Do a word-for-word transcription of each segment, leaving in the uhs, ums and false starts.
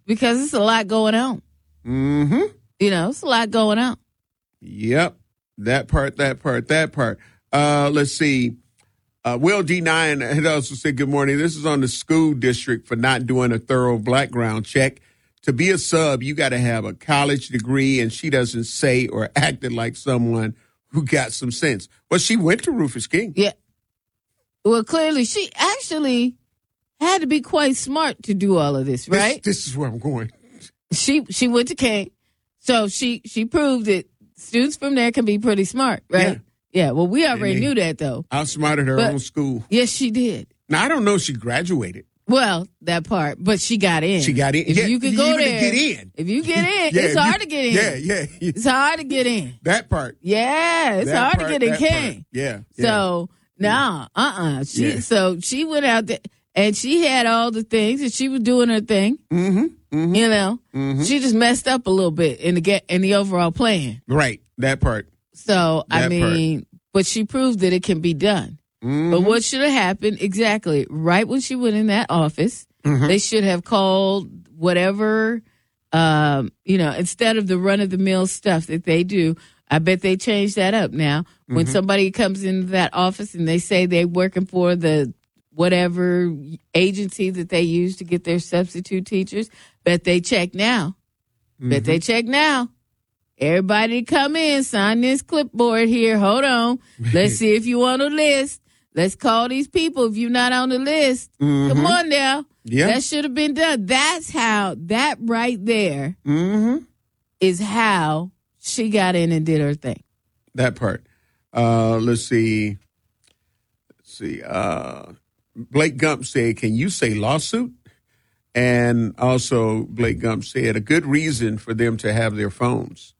because it's a lot going on. Mm-hmm. You know, it's a lot going on. Yep. That part, that part, that part. Uh, let's see. Uh, Will D nine had also said, good morning. This is on the school district for not doing a thorough background check. To be a sub, you got to have a college degree, and she doesn't say or acted like someone who got some sense. Well, she went to Rufus King. Yeah. Well, clearly, she actually had to be quite smart to do all of this, right? This, this is where I'm going. She she went to King, so she she proved that students from there can be pretty smart, right? Yeah. yeah well, we already they knew that, though. Outsmarted her But- own school. Yes, she did. Now, I don't know if she graduated. Well, that part, but she got in. She got in. If Yeah, you could go even to there, get in. if you get in, Yeah, it's you- hard to get in. Yeah, yeah. yeah. It's hard to get in. That part. Yeah, it's That hard part, to get in that part. King. Yeah. yeah. So nah, uh, uh She Yeah. so she went out there and she had all the things and she was doing her thing. Mm-hmm. mm-hmm. You know, Mhm. she just messed up a little bit in the get in the overall plan. Right. That part. So I That mean, but she proved that it can be done. Mm-hmm. But what should have happened exactly right when she went in that office? Mhm. They should have called whatever, um, you know, instead of the run of the mill stuff that they do. I bet they changed that up now. When Mm-hmm. somebody comes into that office and they say they're working for the whatever agency that they use to get their substitute teachers, bet they check now. Bet Mm-hmm. they check now. Everybody come in, sign this clipboard here. Hold on. Let's see if you on the list. Let's call these people if you're not on the list. Mhm. Come on now. Yeah. That should have been done. That's how, that right there Mm-hmm. is how she got in and did her thing. That part. Uh, let's see. Let's see. Uh, Blake Gump said, can you say lawsuit? And also, Blake Gump said, a good reason for them to have their phones.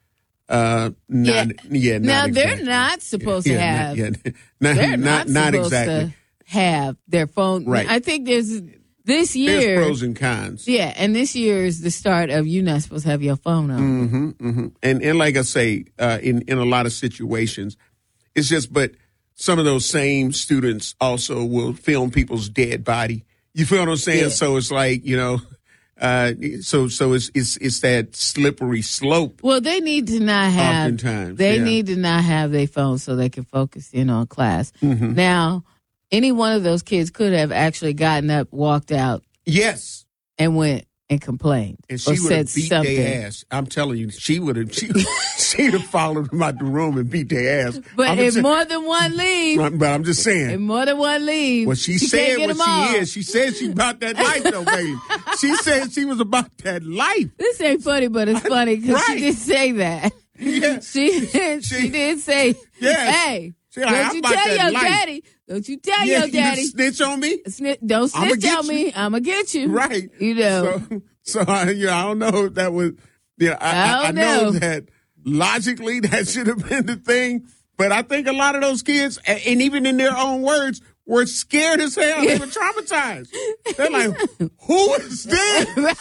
Uh, not, yeah, yeah, Now, not they're exactly. not supposed to Yeah, have, not, yeah, not, they're not, not, not supposed exactly. to have their phone. Right. I think there's, this year. There's pros and cons. Yeah, and this year is the start of you not supposed to have your phone on. Mm-hmm, mm-hmm. And and like I say, uh, in in a lot of situations, it's just. But some of those same students also will film people's dead body. You feel what I'm saying? Yeah. So it's like, you know, uh, so so it's it's it's that slippery slope. Well, they need to not have. Oftentimes, they yeah. need to not have their phone so they can focus in on class. Mm-hmm. Now, any one of those kids could have actually gotten up, walked out, Yes. and went and complained And she or would said have beat something. their ass. I'm telling you, she would have. She she'd have followed them out the room and beat their ass. But I'm if just, more than one leave, but I'm just saying. if more than one leave, Well, she, she said can't get what them all. she is. She said she about that life, though, baby. She said she was about that life. This ain't funny, but it's funny because Right. she did say that. Yeah. She she, She- did say, Yes. "Hey, She like, don't I'm you about tell that your life." daddy? Don't you tell Yeah, your you daddy? just snitch on me, Sni- don't I'ma snitch get on you. me. I'm gonna get you. right? You know. So, so I, you know, I don't know if that was. You know, I, I I, I don't know know. that logically that should have been the thing, but I think a lot of those kids, a- and even in their own words, were scared as hell. They were traumatized. They're like, "Who is this?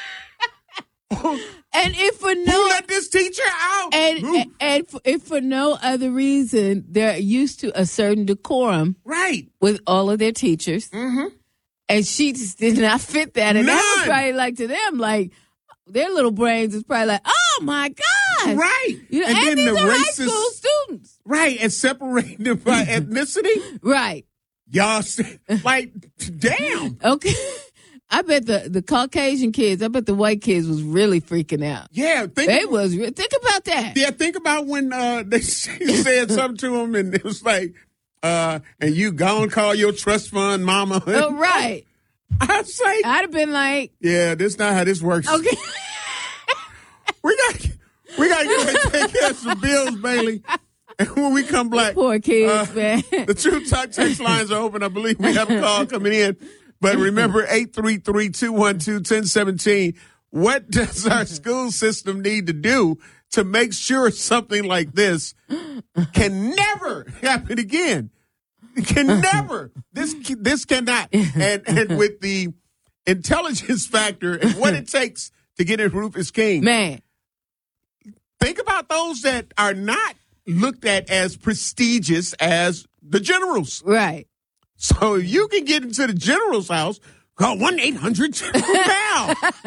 And if for Who no let this teacher out?" and Who? and, and f- if for no other reason, they're used to a certain decorum Right. with all of their teachers, Mm-hmm. and she just did not fit that. And that was None. probably like to them, like their little brains was probably like, "Oh my god!" Right. You know, And and, then these the are high racist- school students, Right. And separating them by ethnicity. right? Y'all, say- like, damn. Okay. I bet the, the Caucasian kids, I bet the white kids was really freaking out. Yeah. Think, They was re- think about that. yeah. Think about when uh, they said something to him and it was like, uh, and you go and call your trust fund mama. Oh, right. I say, I'd have been like, yeah, this not how this works. okay. We got we got to get ready to take care of some bills, Bailey. And when we come back, Poor kids, uh, man. the True Talk text lines are open. I believe we have a call coming in. But remember, eight three three, two one two, one zero one seven. What does our school system need to do to make sure something like this can never happen again? It can never. This this cannot. And and with the intelligence factor and what it takes to get in Rufus King, Man. think about those that are not looked at as prestigious as the generals. Right. So if you can get into the general's house, call one eight hundred general now.